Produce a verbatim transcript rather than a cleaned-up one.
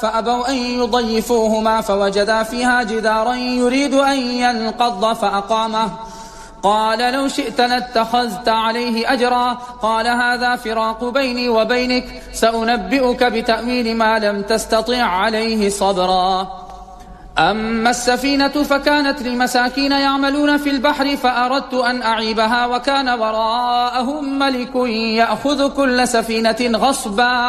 فأبوا أن يضيفوهما فوجدا فيها جدارا يريد أن ينقض فأقامه. قال لو شئت لاتخذت عليه أجرا. قال هذا فراق بيني وبينك، سأنبئك بتأويل ما لم تستطع عليه صبرا. أما السفينة فكانت لمساكين يعملون في البحر فأردت أن أعيبها وكان وراءهم ملك يأخذ كل سفينة غصبا.